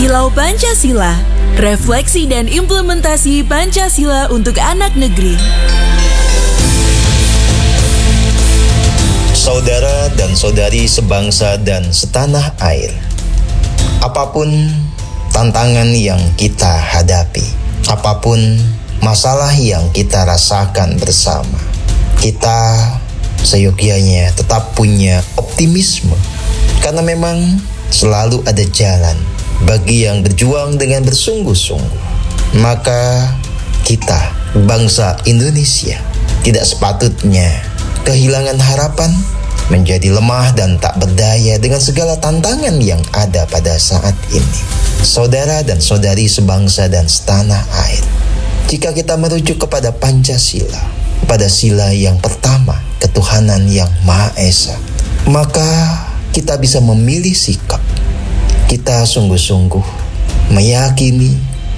Kilau Pancasila, refleksi dan implementasi Pancasila untuk anak negeri. Saudara dan saudari sebangsa dan setanah air, apapun tantangan yang kita hadapi, apapun masalah yang kita rasakan bersama, kita seyogyanya tetap punya optimisme, karena memang selalu ada jalan bagi yang berjuang dengan bersungguh-sungguh. Maka kita, bangsa Indonesia, tidak sepatutnya kehilangan harapan, menjadi lemah dan tak berdaya dengan segala tantangan yang ada pada saat ini. Saudara dan saudari sebangsa dan setanah air, jika kita merujuk kepada Pancasila, pada sila yang pertama, ketuhanan yang Maha Esa, maka kita bisa memilih sikap. Kita sungguh-sungguh meyakini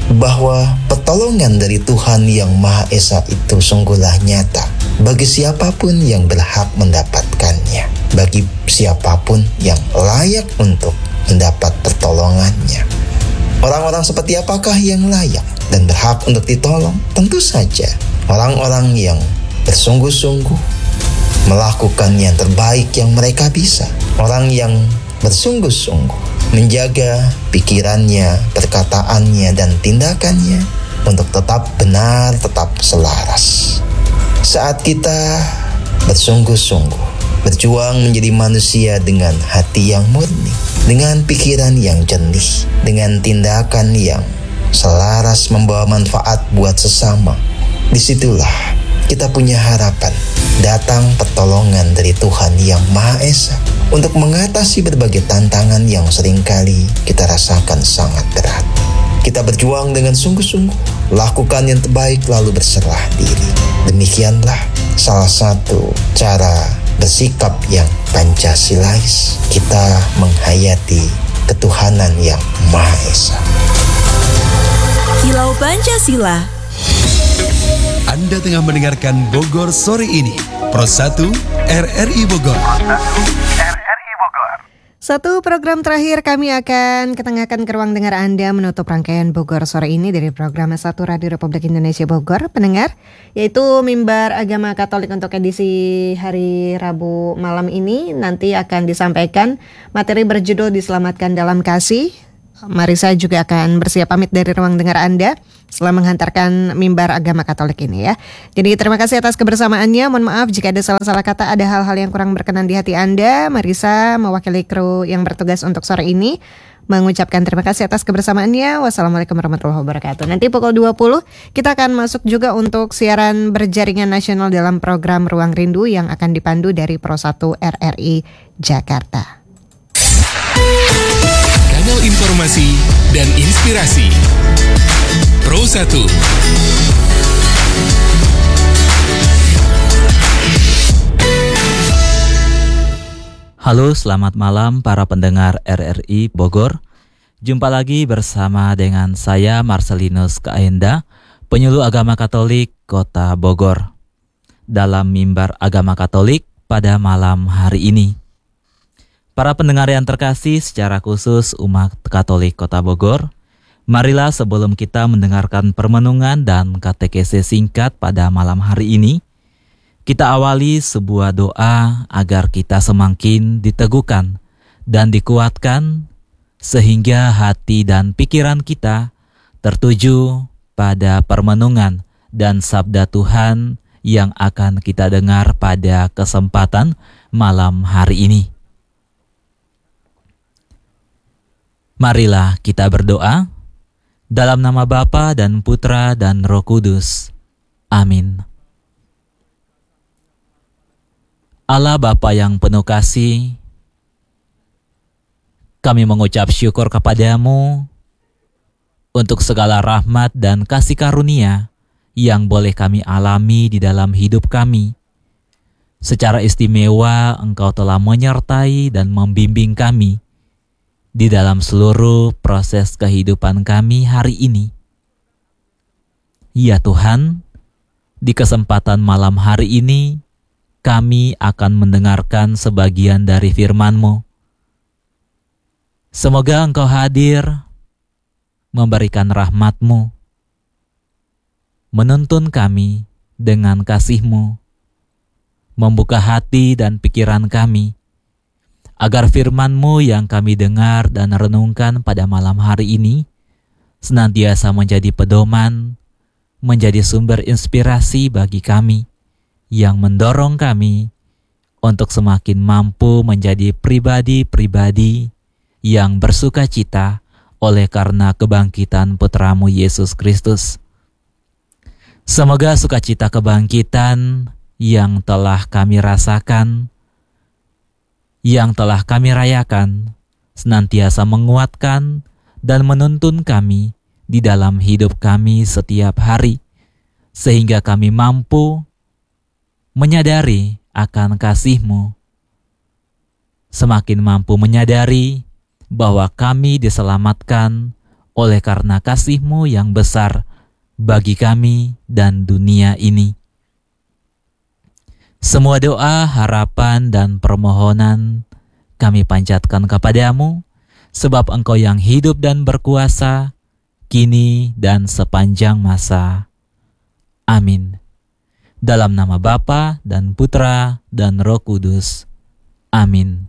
bahwa pertolongan dari Tuhan yang Maha Esa itu sungguhlah nyata bagi siapapun yang berhak mendapatkannya, bagi siapapun yang layak untuk mendapat pertolongannya. Orang-orang seperti apakah yang layak dan berhak untuk ditolong? Tentu saja orang-orang yang bersungguh-sungguh melakukan yang terbaik yang mereka bisa. Orang yang bersungguh-sungguh menjaga pikirannya, perkataannya, dan tindakannya untuk tetap benar, tetap selaras. Saat kita bersungguh-sungguh berjuang menjadi manusia dengan hati yang murni, dengan pikiran yang jernih, dengan tindakan yang selaras membawa manfaat buat sesama, disitulah kita punya harapan datang pertolongan dari Tuhan yang Maha Esa untuk mengatasi berbagai tantangan yang seringkali kita rasakan sangat berat. Kita berjuang dengan sungguh-sungguh, lakukan yang terbaik lalu berserah diri. Demikianlah salah satu cara bersikap yang Pancasilais, kita menghayati ketuhanan yang Maha Esa. Kilau Pancasila. Anda tengah mendengarkan Bogor Sore ini, Pro 1 RRI Bogor. Satu program terakhir kami akan ketengahkan ke ruang dengar Anda menutup rangkaian Bogor Sore ini dari program 1 Radio Republik Indonesia Bogor, pendengar, yaitu Mimbar Agama Katolik untuk edisi hari Rabu malam ini. Nanti akan disampaikan materi berjudul Diselamatkan Dalam Kasih. Marisa juga akan bersiap pamit dari ruang dengar Anda setelah menghantarkan Mimbar Agama Katolik ini ya. Jadi terima kasih atas kebersamaannya. Mohon maaf jika ada salah-salah kata, ada hal-hal yang kurang berkenan di hati Anda. Marisa mewakili kru yang bertugas untuk sore ini mengucapkan terima kasih atas kebersamaannya. Wassalamualaikum warahmatullahi wabarakatuh. Nanti pukul 20 kita akan masuk juga untuk siaran berjaringan nasional dalam program Ruang Rindu yang akan dipandu dari Pro 1 RRI Jakarta. Kanal informasi dan inspirasi Pro 1. Halo, selamat malam para pendengar RRI Bogor. Jumpa lagi bersama dengan saya Marcelinus Kaenda, penyuluh agama Katolik Kota Bogor, dalam Mimbar Agama Katolik pada malam hari ini. Para pendengar yang terkasih, secara khusus umat Katolik Kota Bogor, marilah sebelum kita mendengarkan permenungan dan katekese singkat pada malam hari ini, kita awali sebuah doa agar kita semakin diteguhkan dan dikuatkan sehingga hati dan pikiran kita tertuju pada permenungan dan sabda Tuhan yang akan kita dengar pada kesempatan malam hari ini. Marilah kita berdoa dalam nama Bapa dan Putra dan Roh Kudus. Amin. Allah Bapa yang penuh kasih, kami mengucap syukur kepadamu untuk segala rahmat dan kasih karunia yang boleh kami alami di dalam hidup kami. Secara istimewa Engkau telah menyertai dan membimbing kami di dalam seluruh proses kehidupan kami hari ini. Ya Tuhan, di kesempatan malam hari ini, kami akan mendengarkan sebagian dari firman-Mu. Semoga Engkau hadir memberikan rahmat-Mu, menuntun kami dengan kasih-Mu, membuka hati dan pikiran kami, agar firman-Mu yang kami dengar dan renungkan pada malam hari ini senantiasa menjadi pedoman, menjadi sumber inspirasi bagi kami, yang mendorong kami untuk semakin mampu menjadi pribadi-pribadi yang bersuka cita oleh karena kebangkitan Putra-Mu Yesus Kristus. Semoga sukacita kebangkitan yang telah kami rasakan, yang telah kami rayakan, senantiasa menguatkan dan menuntun kami di dalam hidup kami setiap hari, sehingga kami mampu menyadari akan kasih-Mu, semakin mampu menyadari bahwa kami diselamatkan oleh karena kasih-Mu yang besar bagi kami dan dunia ini. Semua doa, harapan, dan permohonan kami panjatkan kepadamu, sebab Engkau yang hidup dan berkuasa, kini dan sepanjang masa. Amin. Dalam nama Bapa dan Putra dan Roh Kudus. Amin.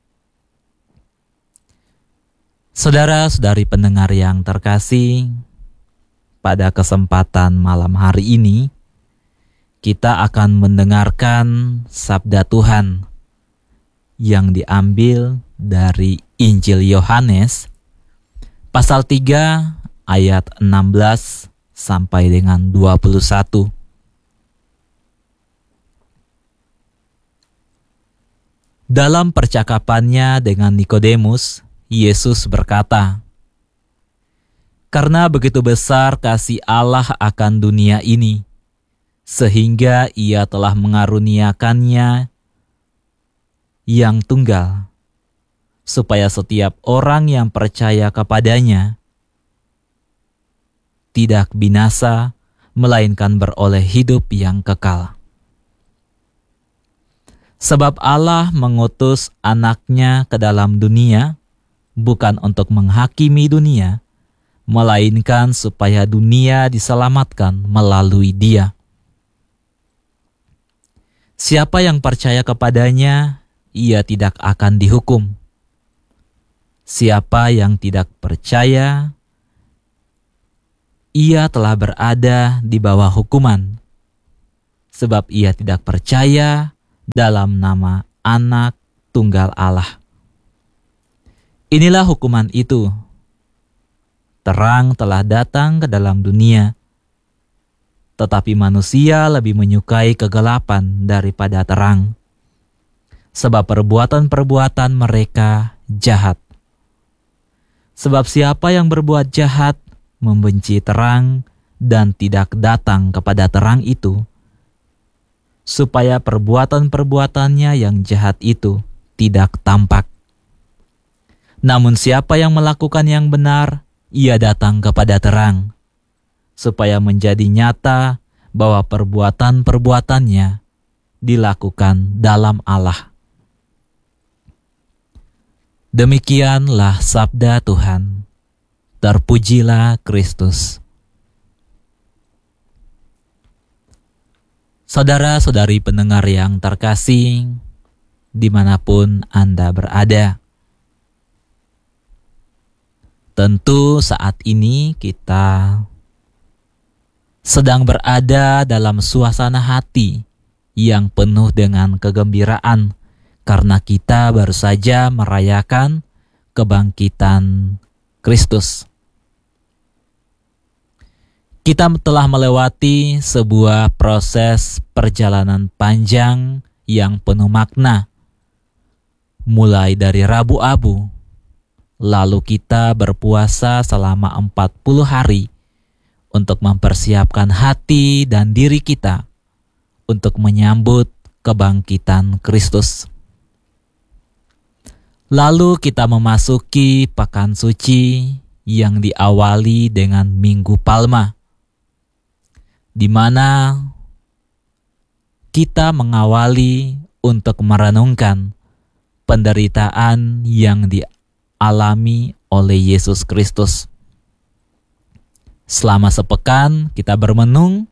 Saudara-saudari pendengar yang terkasih, pada kesempatan malam hari ini, kita akan mendengarkan sabda Tuhan yang diambil dari Injil Yohanes, pasal 3 ayat 16 sampai dengan 21. Dalam percakapannya dengan Nikodemus, Yesus berkata, "Karena begitu besar kasih Allah akan dunia ini, sehingga Ia telah mengaruniakannya yang tunggal, supaya setiap orang yang percaya kepadanya tidak binasa, melainkan beroleh hidup yang kekal. Sebab Allah mengutus Anak-Nya ke dalam dunia, bukan untuk menghakimi dunia, melainkan supaya dunia diselamatkan melalui Dia. Siapa yang percaya kepadanya, ia tidak akan dihukum. Siapa yang tidak percaya, ia telah berada di bawah hukuman, sebab ia tidak percaya dalam nama Anak Tunggal Allah. Inilah hukuman itu. Terang telah datang ke dalam dunia, tetapi manusia lebih menyukai kegelapan daripada terang, sebab perbuatan-perbuatan mereka jahat. Sebab siapa yang berbuat jahat membenci terang dan tidak datang kepada terang itu, supaya perbuatan-perbuatannya yang jahat itu tidak tampak. Namun siapa yang melakukan yang benar, ia datang kepada terang, supaya menjadi nyata bahwa perbuatan-perbuatannya dilakukan dalam Allah." Demikianlah sabda Tuhan. Terpujilah Kristus. Saudara-saudari pendengar yang terkasih, dimanapun Anda berada, tentu saat ini kita sedang berada dalam suasana hati yang penuh dengan kegembiraan karena kita baru saja merayakan kebangkitan Kristus. Kita telah melewati sebuah proses perjalanan panjang yang penuh makna, mulai dari Rabu Abu, lalu kita berpuasa selama 40 hari untuk mempersiapkan hati dan diri kita untuk menyambut kebangkitan Kristus. Lalu kita memasuki Pekan Suci yang diawali dengan Minggu Palma, di mana kita mengawali untuk merenungkan penderitaan yang dialami oleh Yesus Kristus. Selama sepekan kita bermenung,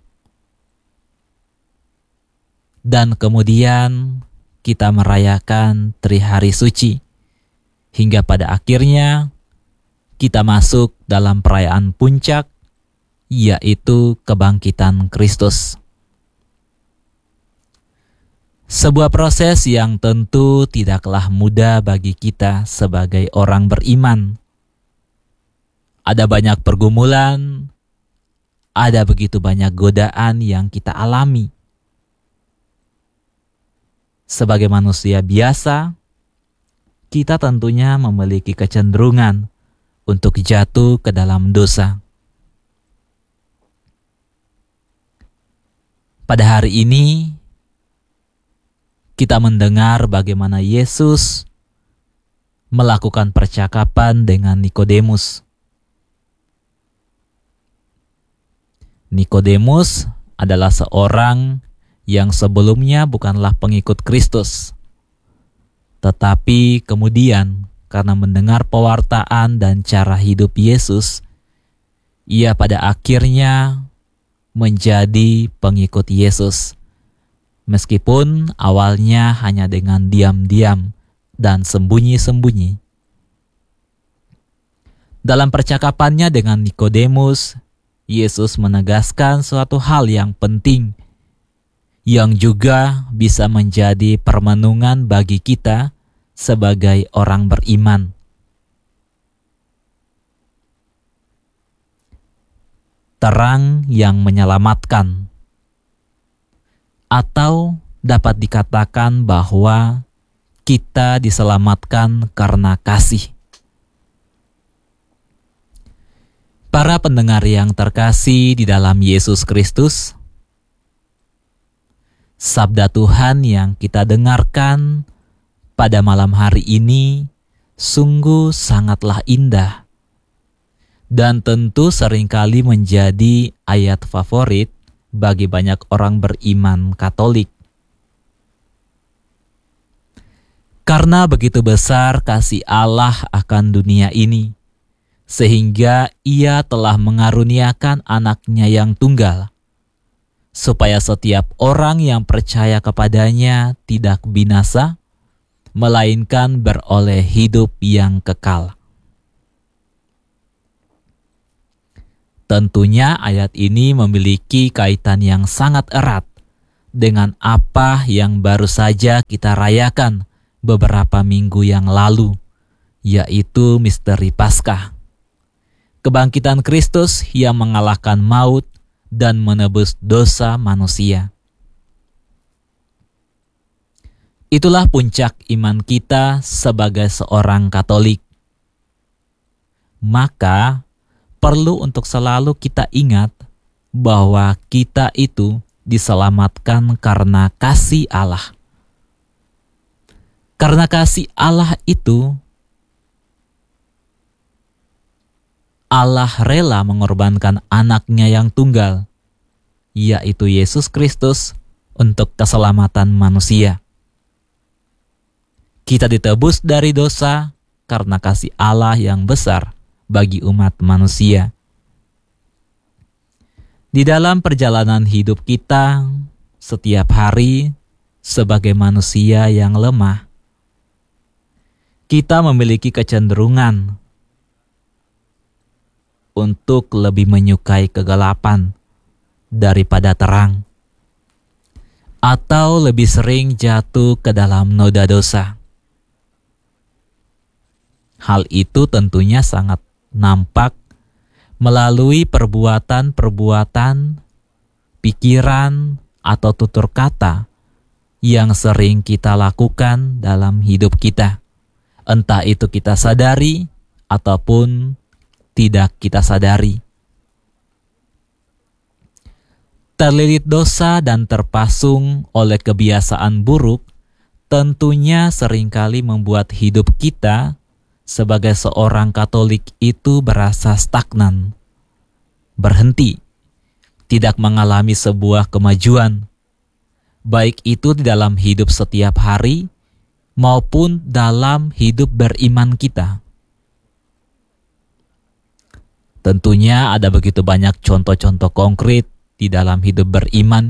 dan kemudian kita merayakan Trihari Suci, hingga pada akhirnya kita masuk dalam perayaan puncak, yaitu kebangkitan Kristus. Sebuah proses yang tentu tidaklah mudah bagi kita sebagai orang beriman. Ada banyak pergumulan, ada begitu banyak godaan yang kita alami. Sebagai manusia biasa, kita tentunya memiliki kecenderungan untuk jatuh ke dalam dosa. Pada hari ini, kita mendengar bagaimana Yesus melakukan percakapan dengan Nikodemus. Nikodemus adalah seorang yang sebelumnya bukanlah pengikut Kristus, tetapi kemudian karena mendengar pewartaan dan cara hidup Yesus, ia pada akhirnya menjadi pengikut Yesus. Meskipun awalnya hanya dengan diam-diam dan sembunyi-sembunyi. Dalam percakapannya dengan Nikodemus, Yesus menegaskan suatu hal yang penting, yang juga bisa menjadi permenungan bagi kita sebagai orang beriman. Terang yang menyelamatkan, atau dapat dikatakan bahwa kita diselamatkan karena kasih. Para pendengar yang terkasih di dalam Yesus Kristus, sabda Tuhan yang kita dengarkan pada malam hari ini sungguh sangatlah indah dan tentu seringkali menjadi ayat favorit bagi banyak orang beriman Katolik. Karena begitu besar kasih Allah akan dunia ini, sehingga Ia telah mengaruniakan anaknya yang tunggal, supaya setiap orang yang percaya kepadanya tidak binasa, melainkan beroleh hidup yang kekal. Tentunya ayat ini memiliki kaitan yang sangat erat dengan apa yang baru saja kita rayakan beberapa minggu yang lalu, yaitu misteri Paskah. Kebangkitan Kristus yang mengalahkan maut dan menebus dosa manusia. Itulah puncak iman kita sebagai seorang Katolik. Maka perlu untuk selalu kita ingat bahwa kita itu diselamatkan karena kasih Allah. Karena kasih Allah itu, Allah rela mengorbankan anaknya yang tunggal, yaitu Yesus Kristus, untuk keselamatan manusia. Kita ditebus dari dosa karena kasih Allah yang besar bagi umat manusia. Di dalam perjalanan hidup kita setiap hari sebagai manusia yang lemah, kita memiliki kecenderungan untuk lebih menyukai kegelapan daripada terang, atau lebih sering jatuh ke dalam noda dosa. Hal itu tentunya sangat nampak melalui perbuatan-perbuatan, pikiran, atau tutur kata yang sering kita lakukan dalam hidup kita. Entah itu kita sadari ataupun tidak kita sadari. Terlilit dosa dan terpasung oleh kebiasaan buruk tentunya seringkali membuat hidup kita sebagai seorang Katolik itu berasa stagnan, berhenti, tidak mengalami sebuah kemajuan, baik itu di dalam hidup setiap hari maupun dalam hidup beriman kita. Tentunya ada begitu banyak contoh-contoh konkret di dalam hidup beriman.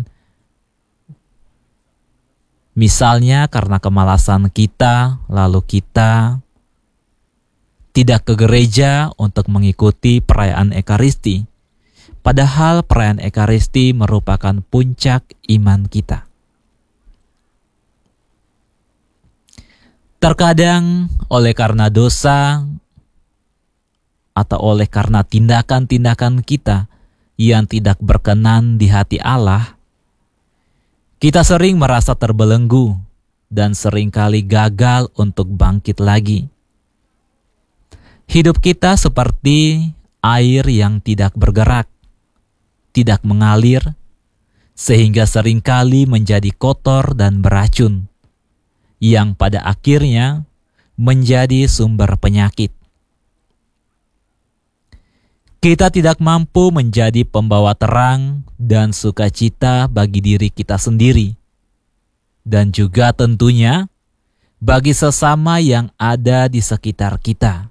Misalnya karena kemalasan kita, lalu kita tidak ke gereja untuk mengikuti perayaan Ekaristi. Padahal perayaan Ekaristi merupakan puncak iman kita. Terkadang oleh karena dosa atau oleh karena tindakan-tindakan kita yang tidak berkenan di hati Allah, kita sering merasa terbelenggu dan seringkali gagal untuk bangkit lagi. Hidup kita seperti air yang tidak bergerak, tidak mengalir, sehingga seringkali menjadi kotor dan beracun, yang pada akhirnya menjadi sumber penyakit. Kita tidak mampu menjadi pembawa terang dan sukacita bagi diri kita sendiri, dan juga tentunya bagi sesama yang ada di sekitar kita.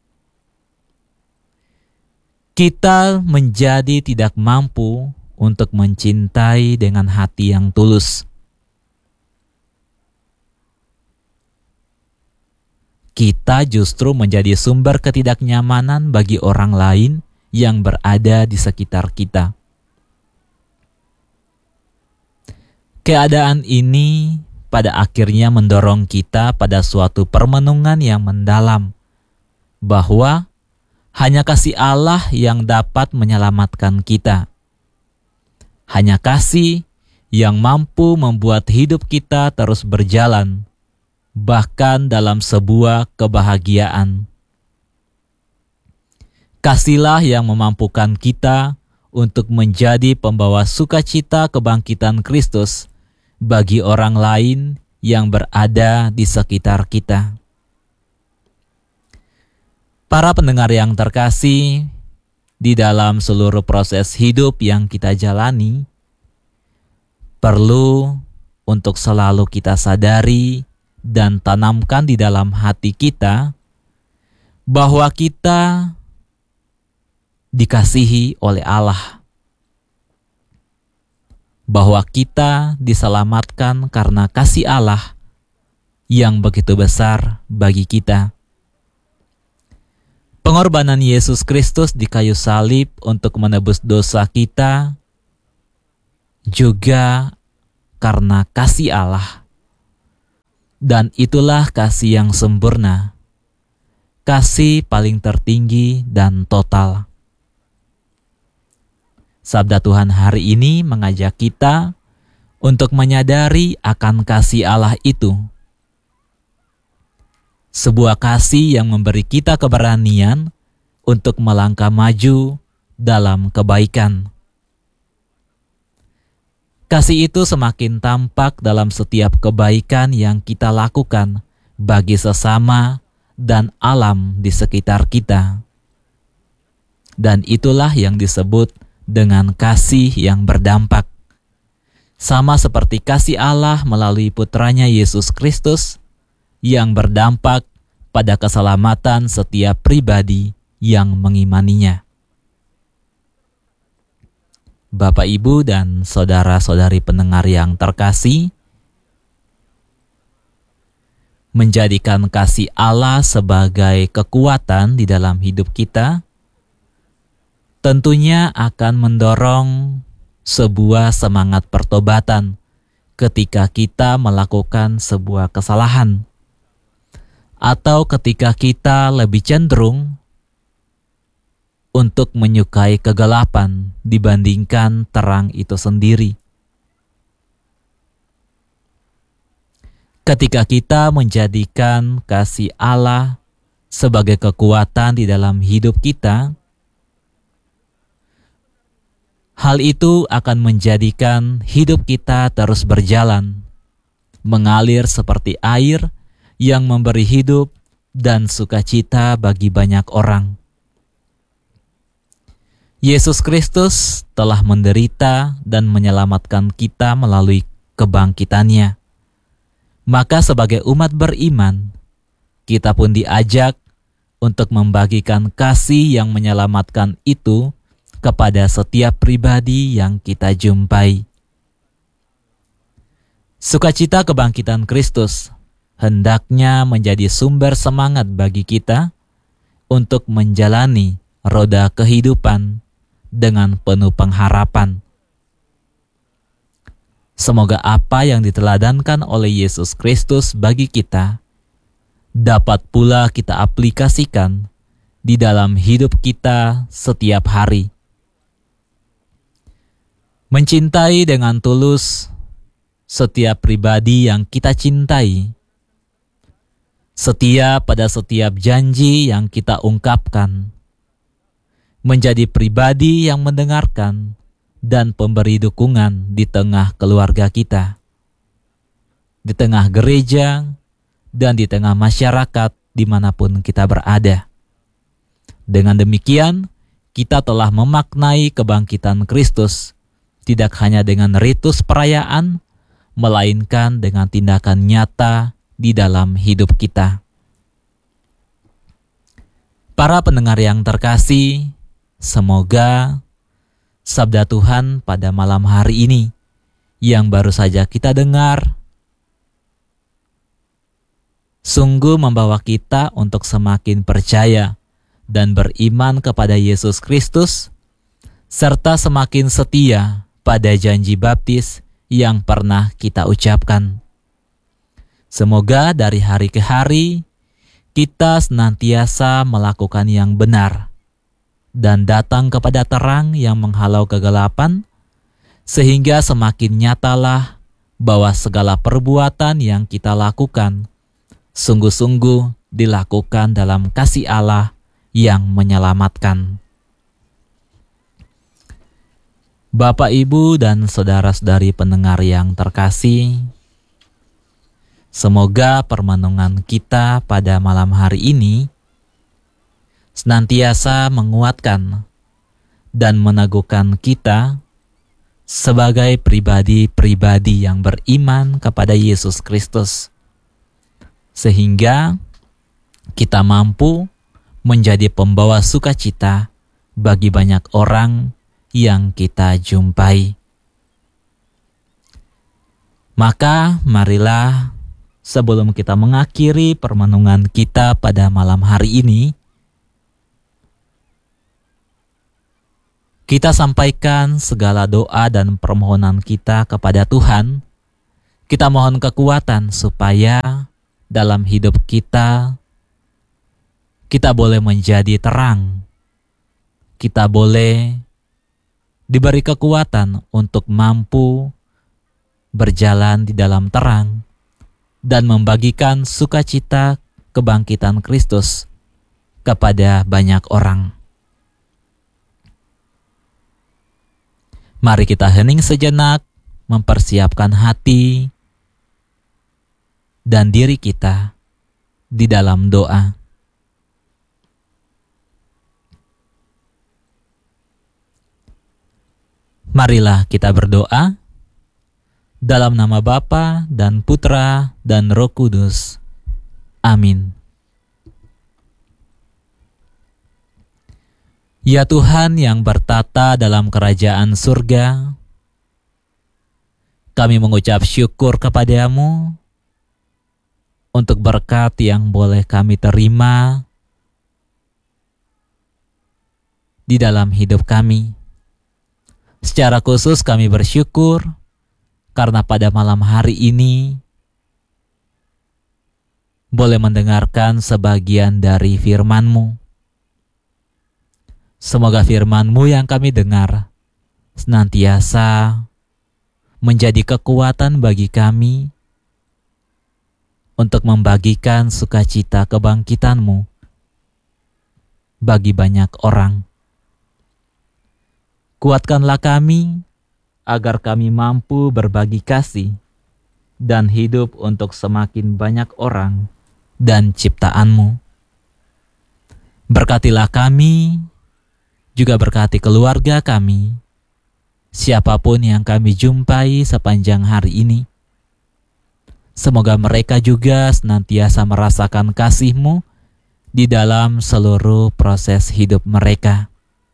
Kita menjadi tidak mampu untuk mencintai dengan hati yang tulus. Kita justru menjadi sumber ketidaknyamanan bagi orang lain yang berada di sekitar kita. Keadaan ini pada akhirnya mendorong kita pada suatu permenungan yang mendalam, bahwa hanya kasih Allah yang dapat menyelamatkan kita. Hanya kasih yang mampu membuat hidup kita terus berjalan, bahkan dalam sebuah kebahagiaan. Kasihlah yang memampukan kita untuk menjadi pembawa sukacita kebangkitan Kristus bagi orang lain yang berada di sekitar kita. Para pendengar yang terkasih, di dalam seluruh proses hidup yang kita jalani, perlu untuk selalu kita sadari dan tanamkan di dalam hati kita bahwa kita dikasihi oleh Allah, bahwa kita diselamatkan karena kasih Allah yang begitu besar bagi kita. Pengorbanan Yesus Kristus di kayu salib untuk menebus dosa kita juga karena kasih Allah. Dan itulah kasih yang sempurna, kasih paling tertinggi dan total. Sabda Tuhan hari ini mengajak kita untuk menyadari akan kasih Allah itu. Sebuah kasih yang memberi kita keberanian untuk melangkah maju dalam kebaikan. Kasih itu semakin tampak dalam setiap kebaikan yang kita lakukan bagi sesama dan alam di sekitar kita. Dan itulah yang disebut dengan kasih yang berdampak. Sama seperti kasih Allah melalui putranya Yesus Kristus yang berdampak pada keselamatan setiap pribadi yang mengimaninya. Bapak, Ibu, dan saudara-saudari pendengar yang terkasih, menjadikan kasih Allah sebagai kekuatan di dalam hidup kita tentunya akan mendorong sebuah semangat pertobatan ketika kita melakukan sebuah kesalahan, atau ketika kita lebih cenderung untuk menyukai kegelapan dibandingkan terang itu sendiri. Ketika kita menjadikan kasih Allah sebagai kekuatan di dalam hidup kita, hal itu akan menjadikan hidup kita terus berjalan, mengalir seperti air yang memberi hidup dan sukacita bagi banyak orang. Yesus Kristus telah menderita dan menyelamatkan kita melalui kebangkitannya. Maka sebagai umat beriman, kita pun diajak untuk membagikan kasih yang menyelamatkan itu kepada setiap pribadi yang kita jumpai. Sukacita kebangkitan Kristus hendaknya menjadi sumber semangat bagi kita untuk menjalani roda kehidupan dengan penuh pengharapan. Semoga apa yang diteladankan oleh Yesus Kristus bagi kita dapat pula kita aplikasikan di dalam hidup kita setiap hari. Mencintai dengan tulus setiap pribadi yang kita cintai, setia pada setiap janji yang kita ungkapkan, menjadi pribadi yang mendengarkan dan pemberi dukungan di tengah keluarga kita, di tengah gereja, dan di tengah masyarakat dimanapun kita berada. Dengan demikian, kita telah memaknai kebangkitan Kristus tidak hanya dengan ritus perayaan, melainkan dengan tindakan nyata di dalam hidup kita. Para pendengar yang terkasih, semoga sabda Tuhan pada malam hari ini yang baru saja kita dengar sungguh membawa kita untuk semakin percaya dan beriman kepada Yesus Kristus, serta semakin setia pada janji baptis yang pernah kita ucapkan. Semoga dari hari ke hari kita senantiasa melakukan yang benar dan datang kepada terang yang menghalau kegelapan, sehingga semakin nyatalah bahwa segala perbuatan yang kita lakukan sungguh-sungguh dilakukan dalam kasih Allah yang menyelamatkan. Bapak, Ibu, dan saudara-saudari pendengar yang terkasih, semoga permenungan kita pada malam hari ini senantiasa menguatkan dan meneguhkan kita sebagai pribadi-pribadi yang beriman kepada Yesus Kristus, sehingga kita mampu menjadi pembawa sukacita bagi banyak orang yang kita jumpai. Maka marilah sebelum kita mengakhiri permenungan kita pada malam hari ini, kita sampaikan segala doa dan permohonan kita kepada Tuhan. Kita mohon kekuatan supaya dalam hidup kita boleh menjadi terang. Kita boleh diberi kekuatan untuk mampu berjalan di dalam terang dan membagikan sukacita kebangkitan Kristus kepada banyak orang. Mari kita hening sejenak, mempersiapkan hati dan diri kita di dalam doa. Marilah kita berdoa dalam nama Bapa dan Putra dan Roh Kudus. Amin. Ya Tuhan yang bertata dalam kerajaan surga, kami mengucap syukur kepadamu untuk berkat yang boleh kami terima di dalam hidup kami. Secara khusus kami bersyukur karena pada malam hari ini boleh mendengarkan sebagian dari firman-Mu. Semoga firman-Mu yang kami dengar senantiasa menjadi kekuatan bagi kami untuk membagikan sukacita kebangkitan-Mu bagi banyak orang. Kuatkanlah kami agar kami mampu berbagi kasih dan hidup untuk semakin banyak orang dan ciptaan-Mu. Berkatilah kami, juga berkati keluarga kami, siapapun yang kami jumpai sepanjang hari ini. Semoga mereka juga senantiasa merasakan kasih-Mu di dalam seluruh proses hidup mereka.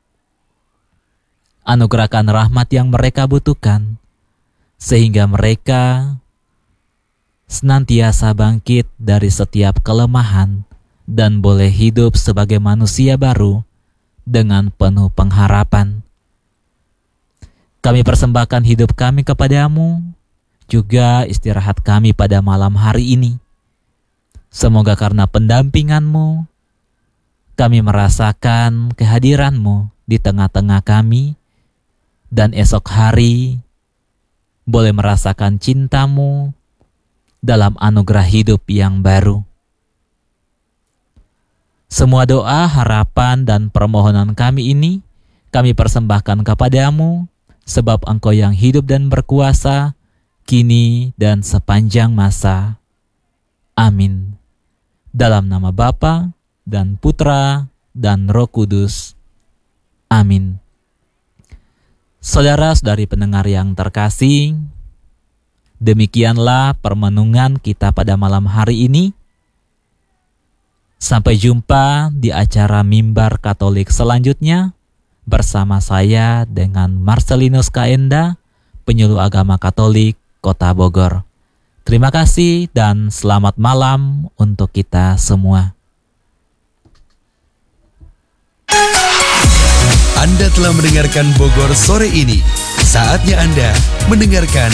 Anugerahkan rahmat yang mereka butuhkan, sehingga mereka senantiasa bangkit dari setiap kelemahan dan boleh hidup sebagai manusia baru dengan penuh pengharapan. Kami persembahkan hidup kami kepadamu, juga istirahat kami pada malam hari ini. Semoga karena pendampingan-Mu, kami merasakan kehadiran-Mu di tengah-tengah kami, dan esok hari boleh merasakan cinta-Mu dalam anugerah hidup yang baru. Semua doa, harapan, dan permohonan kami ini kami persembahkan kepadamu, sebab Engkau yang hidup dan berkuasa, kini dan sepanjang masa. Amin. Dalam nama Bapa dan Putra dan Roh Kudus. Amin. Saudara-saudari pendengar yang terkasih, demikianlah permenungan kita pada malam hari ini. Sampai jumpa di acara Mimbar Katolik selanjutnya bersama saya dengan Marcelinus Kaenda, penyuluh agama Katolik Kota Bogor. Terima kasih dan selamat malam untuk kita semua. Anda telah mendengarkan Bogor sore ini. Saatnya Anda mendengarkan